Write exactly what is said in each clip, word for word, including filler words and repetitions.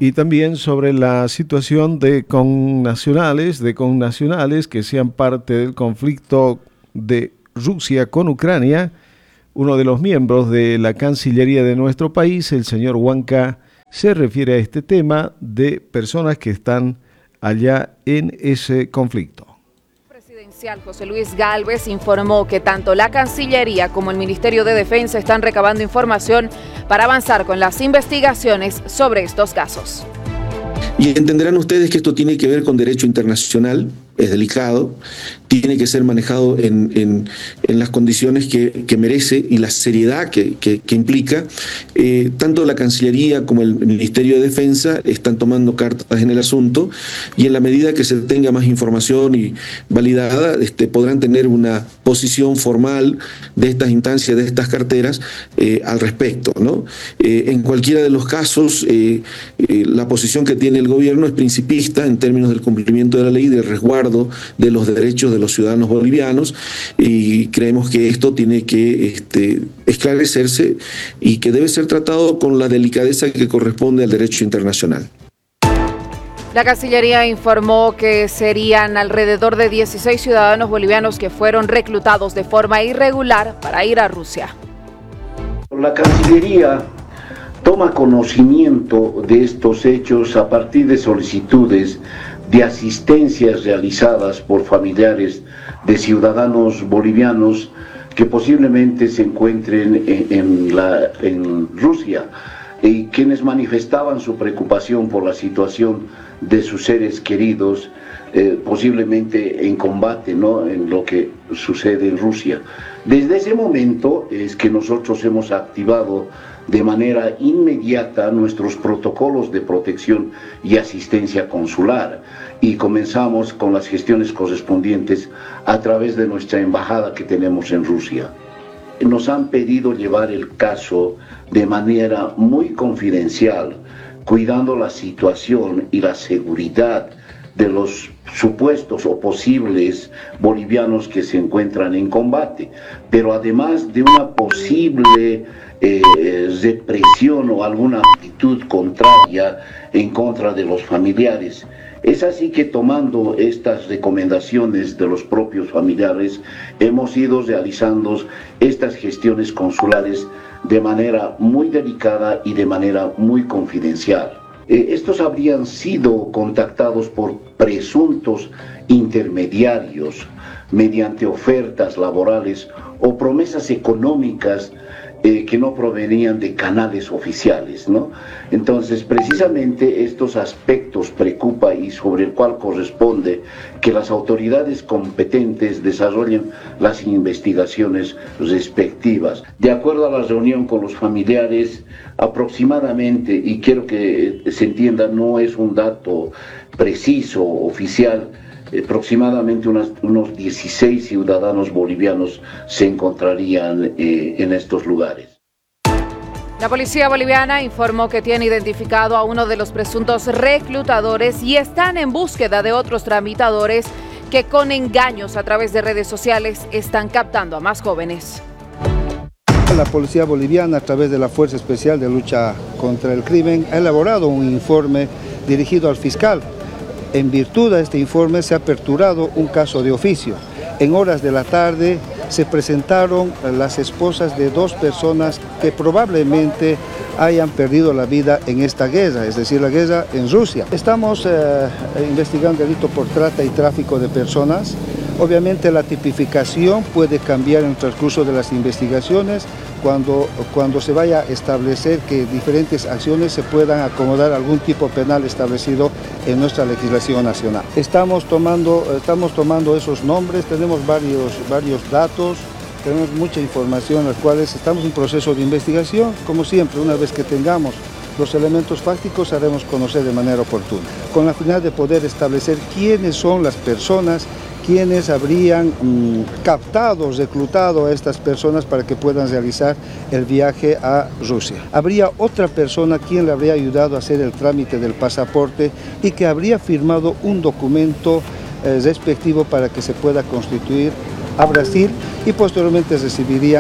y también sobre la situación de connacionales, de connacionales que sean parte del conflicto de Rusia con Ucrania. Uno de los miembros de la Cancillería de nuestro país, el señor Huanca, se refiere a este tema de personas que están allá en ese conflicto. El presidencial José Luis Gálvez informó que tanto la Cancillería como el Ministerio de Defensa están recabando información para avanzar con las investigaciones sobre estos casos. Y entenderán ustedes que esto tiene que ver con derecho internacional, es delicado, tiene que ser manejado en, en, en las condiciones que, que merece y la seriedad que, que, que implica. Eh, tanto la Cancillería como el Ministerio de Defensa están tomando cartas en el asunto y en la medida que se tenga más información y validada, este, podrán tener una posición formal de estas instancias, de estas carteras, eh, al respecto, ¿no? Eh, en cualquiera de los casos, eh, eh, la posición que tiene el gobierno es principista en términos del cumplimiento de la ley, del resguardo de los derechos de los ciudadanos bolivianos, y creemos que esto tiene que este, esclarecerse y que debe ser tratado con la delicadeza que corresponde al derecho internacional. La Cancillería informó que serían alrededor de dieciséis ciudadanos bolivianos que fueron reclutados de forma irregular para ir a Rusia. La Cancillería toma conocimiento de estos hechos a partir de solicitudes de asistencias realizadas por familiares de ciudadanos bolivianos que posiblemente se encuentren en, en, la, en Rusia y quienes manifestaban su preocupación por la situación de sus seres queridos, eh, posiblemente en combate, ¿no?, en lo que sucede en Rusia. Desde ese momento es que nosotros hemos activado de manera inmediata nuestros protocolos de protección y asistencia consular y comenzamos con las gestiones correspondientes a través de nuestra embajada que tenemos en Rusia. Nos han pedido llevar el caso de manera muy confidencial, cuidando la situación y la seguridad de los supuestos o posibles bolivianos que se encuentran en combate, pero además de una posible eh, represión o alguna actitud contraria en contra de los familiares. Es así que, tomando estas recomendaciones de los propios familiares, hemos ido realizando estas gestiones consulares de manera muy delicada y de manera muy confidencial. Eh, estos habrían sido contactados por presuntos intermediarios mediante ofertas laborales o promesas económicas eh, que no provenían de canales oficiales, ¿no? Entonces, precisamente estos aspectos preocupa y sobre el cual corresponde que las autoridades competentes desarrollen las investigaciones respectivas. De acuerdo a la reunión con los familiares, aproximadamente, y quiero que se entienda, no es un dato preciso, oficial, aproximadamente unas, unos dieciséis ciudadanos bolivianos se encontrarían eh, en estos lugares. La policía boliviana informó que tiene identificado a uno de los presuntos reclutadores y están en búsqueda de otros tramitadores que con engaños a través de redes sociales están captando a más jóvenes. La policía boliviana, a través de la Fuerza Especial de Lucha contra el Crimen, ha elaborado un informe dirigido al fiscal. En virtud de este informe se ha aperturado un caso de oficio. En horas de la tarde se presentaron las esposas de dos personas que probablemente hayan perdido la vida en esta guerra, es decir, la guerra en Rusia. Estamos eh, investigando delito por trata y tráfico de personas. Obviamente la tipificación puede cambiar en el transcurso de las investigaciones cuando, cuando se vaya a establecer que diferentes acciones se puedan acomodar a algún tipo penal establecido en nuestra legislación nacional. Estamos tomando, estamos tomando esos nombres, tenemos varios, varios datos, tenemos mucha información, las cuales estamos en proceso de investigación. Como siempre, una vez que tengamos los elementos fácticos, haremos conocer de manera oportuna, con la finalidad de poder establecer quiénes son las personas quienes habrían mmm, captado, reclutado a estas personas para que puedan realizar el viaje a Rusia. Habría otra persona quien le habría ayudado a hacer el trámite del pasaporte y que habría firmado un documento eh, respectivo para que se pueda constituir a Brasil y posteriormente recibirían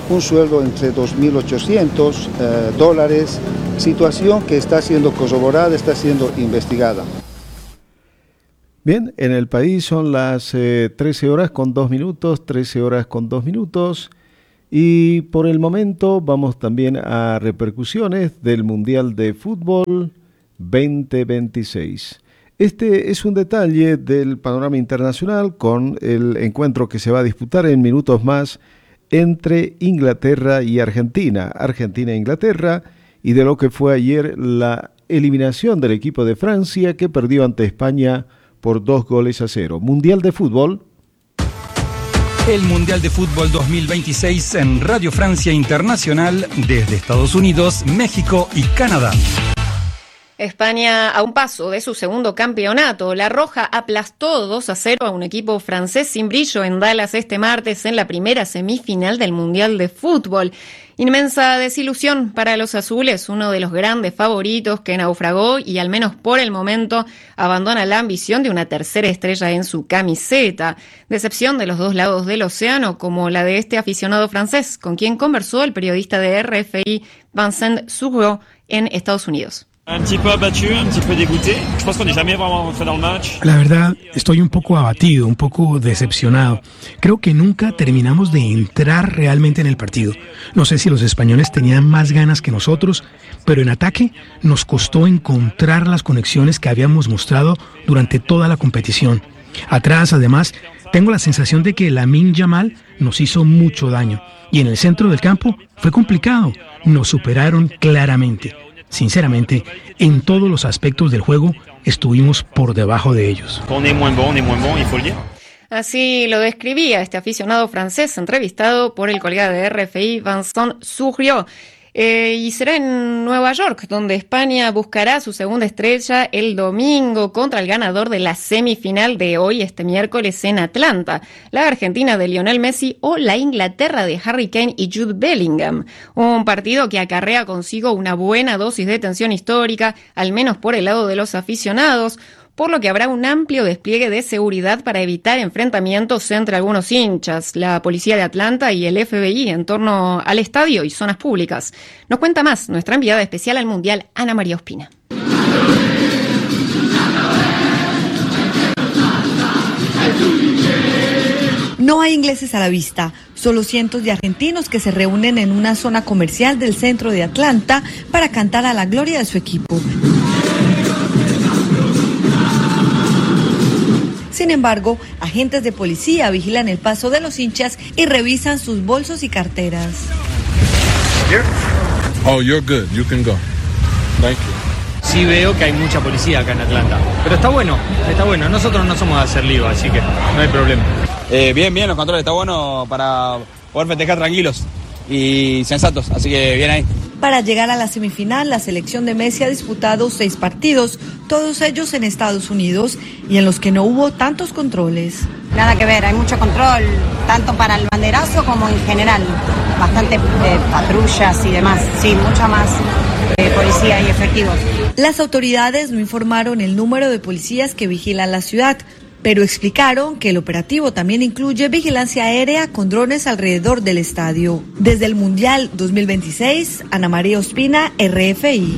un sueldo entre dos mil ochocientos eh, dólares, situación que está siendo corroborada, está siendo investigada. Bien, en el país son las eh, trece horas con dos minutos, trece horas con dos minutos, y por el momento vamos también a repercusiones del Mundial de Fútbol veinte veintiséis. Este es un detalle del panorama internacional con el encuentro que se va a disputar en minutos más entre Inglaterra y Argentina, Argentina e Inglaterra, y de lo que fue ayer la eliminación del equipo de Francia que perdió ante España por dos goles a cero. Mundial de Fútbol. El Mundial de Fútbol dos mil veintiséis en Radio Francia Internacional desde Estados Unidos, México y Canadá. España a un paso de su segundo campeonato. La Roja aplastó dos a cero a un equipo francés sin brillo en Dallas este martes en la primera semifinal del Mundial de Fútbol. Inmensa desilusión para los azules, uno de los grandes favoritos que naufragó y al menos por el momento abandona la ambición de una tercera estrella en su camiseta. Decepción de los dos lados del océano, como la de este aficionado francés, con quien conversó el periodista de R F I Vincent Sourreau en Estados Unidos. Un petit peu abattu, un petit peu dégoûté. Je pense qu'on n'est jamais vraiment rentré dans le match. La verdad, estoy un poco abatido, un poco decepcionado. Creo que nunca terminamos de entrar realmente en el partido. No sé si los españoles tenían más ganas que nosotros, pero en ataque nos costó encontrar las conexiones que habíamos mostrado durante toda la competición. Atrás, además, tengo la sensación de que Lamine Yamal nos hizo mucho daño. Y en el centro del campo fue complicado. Nos superaron claramente. Sinceramente, en todos los aspectos del juego estuvimos por debajo de ellos. Así lo describía este aficionado francés entrevistado por el colega de R F I, Vincent Sourreau. Eh, y será en Nueva York, donde España buscará su segunda estrella el domingo contra el ganador de la semifinal de hoy, este miércoles en Atlanta, la Argentina de Lionel Messi o la Inglaterra de Harry Kane y Jude Bellingham. Un partido que acarrea consigo una buena dosis de tensión histórica, al menos por el lado de los aficionados, por lo que habrá un amplio despliegue de seguridad para evitar enfrentamientos entre algunos hinchas, la policía de Atlanta y el F B I en torno al estadio y zonas públicas. Nos cuenta más nuestra enviada especial al Mundial, Ana María Ospina. No hay ingleses a la vista, solo cientos de argentinos que se reúnen en una zona comercial del centro de Atlanta para cantar a la gloria de su equipo. Sin embargo, agentes de policía vigilan el paso de los hinchas y revisan sus bolsos y carteras. Oh, you're good. You can go. Thank you. Sí veo que hay mucha policía acá en Atlanta, pero está bueno, está bueno. Nosotros no somos de hacer lío, así que no hay problema. Eh, bien, bien, los controles, está bueno para poder festejar tranquilos y sensatos, así que bien ahí. Para llegar a la semifinal, la selección de Messi ha disputado seis partidos, todos ellos en Estados Unidos, y en los que no hubo tantos controles. Nada que ver, hay mucho control, tanto para el banderazo como en general. Bastante eh, patrullas y demás, sí, mucha más eh, policía y efectivos. Las autoridades no informaron el número de policías que vigilan la ciudad, pero explicaron que el operativo también incluye vigilancia aérea con drones alrededor del estadio. Desde el Mundial dos mil veintiséis, Ana María Ospina, R F I.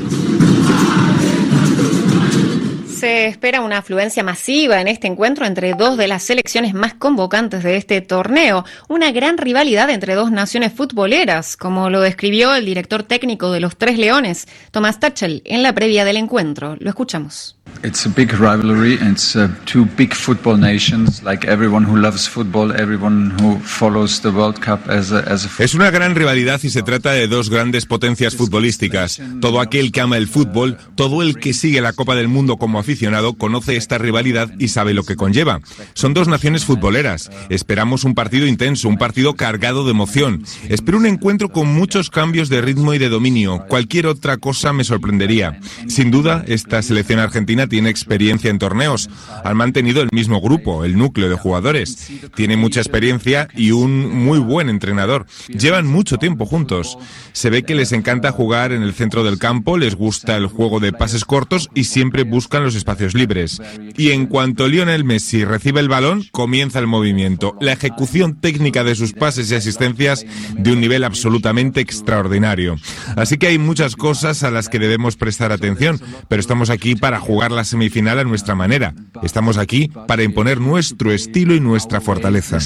Se espera una afluencia masiva en este encuentro entre dos de las selecciones más convocantes de este torneo. Una gran rivalidad entre dos naciones futboleras, como lo describió el director técnico de los Tres Leones, Thomas Tuchel, en la previa del encuentro. Lo escuchamos. It's a big rivalry and it's uh, two big football nations, like everyone who loves football, everyone who follows the World Cup as a, as a Es una gran rivalidad y se trata de dos grandes potencias futbolísticas. Todo aquel que ama el fútbol, todo el que sigue la Copa del Mundo como aficionado, conoce esta rivalidad y sabe lo que conlleva. Son dos naciones futboleras. Esperamos un partido intenso, un partido cargado de emoción. Espero un encuentro con muchos cambios de ritmo y de dominio. Cualquier otra cosa me sorprendería. Sin duda, esta selección argentina Argentina tiene experiencia en torneos. Han mantenido el mismo grupo, el núcleo de jugadores. Tiene mucha experiencia y un muy buen entrenador. Llevan mucho tiempo juntos. Se ve que les encanta jugar en el centro del campo, les gusta el juego de pases cortos y siempre buscan los espacios libres. Y en cuanto Lionel Messi recibe el balón, comienza el movimiento. La ejecución técnica de sus pases y asistencias de un nivel absolutamente extraordinario. Así que hay muchas cosas a las que debemos prestar atención, pero estamos aquí para jugar la semifinal a nuestra manera. Estamos aquí para imponer nuestro estilo y nuestra fortaleza.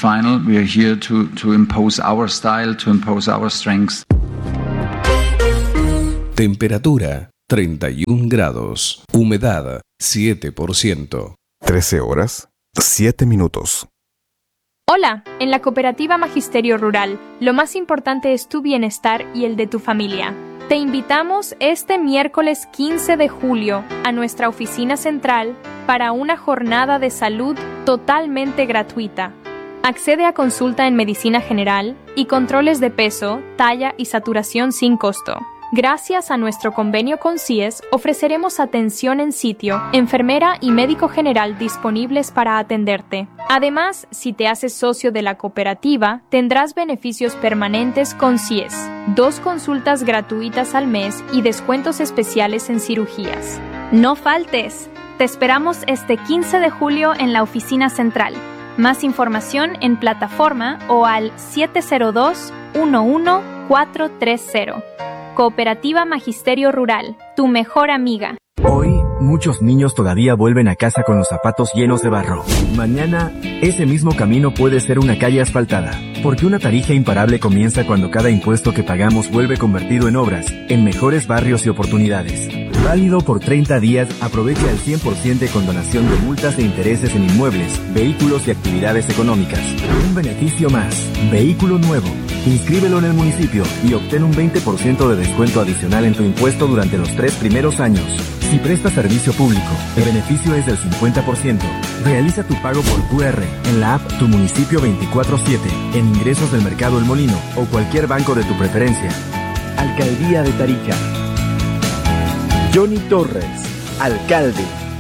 Temperatura treinta y un grados. Humedad siete por ciento. trece horas, siete minutos. Hola, en la Cooperativa Magisterio Rural, lo más importante es tu bienestar y el de tu familia. Te invitamos este miércoles quince de julio a nuestra oficina central para una jornada de salud totalmente gratuita. Accede a consulta en medicina general y controles de peso, talla y saturación sin costo. Gracias a nuestro convenio con C I E S, ofreceremos atención en sitio, enfermera y médico general disponibles para atenderte. Además, si te haces socio de la cooperativa, tendrás beneficios permanentes con C I E S, dos consultas gratuitas al mes y descuentos especiales en cirugías. No faltes. Te esperamos este quince de julio en la oficina central. Más información en plataforma o al siete cero dos, uno uno cuatro tres cero. Cooperativa Magisterio Rural, tu mejor amiga. Hoy, muchos niños todavía vuelven a casa con los zapatos llenos de barro. Mañana, ese mismo camino puede ser una calle asfaltada, porque una tarija imparable comienza cuando cada impuesto que pagamos vuelve convertido en obras, en mejores barrios y oportunidades. Válido por treinta días, aprovecha el cien por ciento de condonación de multas e intereses en inmuebles, vehículos y actividades económicas. Un beneficio más, vehículo nuevo. Inscríbelo en el municipio y obtén un veinte por ciento de descuento adicional en tu impuesto durante los tres primeros años. Si prestas servicio público, el beneficio es del cincuenta por ciento. Realiza tu pago por Q R en la app Tu Municipio veinticuatro siete, en ingresos del Mercado El Molino o cualquier banco de tu preferencia. Alcaldía de Tarija. Johnny Torres, alcalde.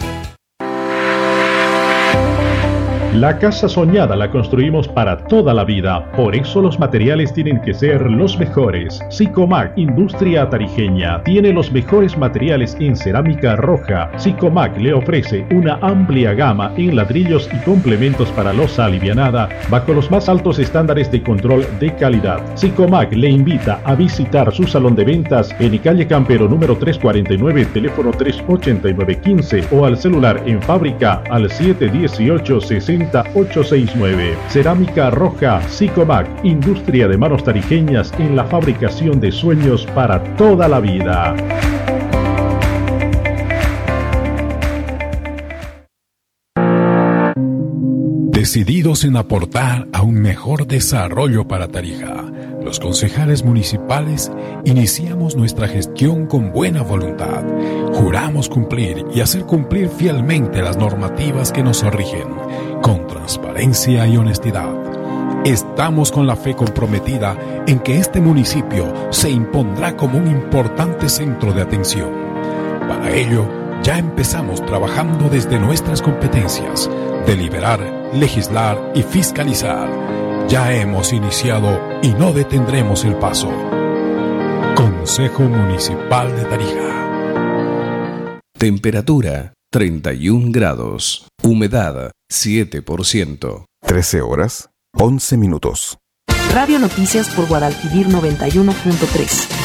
La casa soñada la construimos para toda la vida, por eso los materiales tienen que ser los mejores. Sicomac, industria tarijeña, tiene los mejores materiales en cerámica roja. Sicomac le ofrece una amplia gama en ladrillos y complementos para losa alivianada, bajo los más altos estándares de control de calidad. Sicomac le invita a visitar su salón de ventas en calle Campero número trescientos cuarenta y nueve, teléfono tres ocho nueve uno cinco o al celular en fábrica al siete uno ocho, seis cero ocho seis nueve. Cerámica roja Sicomac, industria de manos tarijeñas en la fabricación de sueños para toda la vida. Decididos en aportar a un mejor desarrollo para Tarija, los concejales municipales iniciamos nuestra gestión con buena voluntad. Juramos cumplir y hacer cumplir fielmente las normativas que nos rigen, con transparencia y honestidad. Estamos con la fe comprometida en que este municipio se impondrá como un importante centro de atención. Para ello, ya empezamos trabajando desde nuestras competencias, deliberar, legislar y fiscalizar. Ya hemos iniciado y no detendremos el paso. Consejo Municipal de Tarija. Temperatura treinta y un grados. Humedad siete por ciento. trece horas, once minutos. Radio Noticias por Guadalquivir noventa y uno punto tres.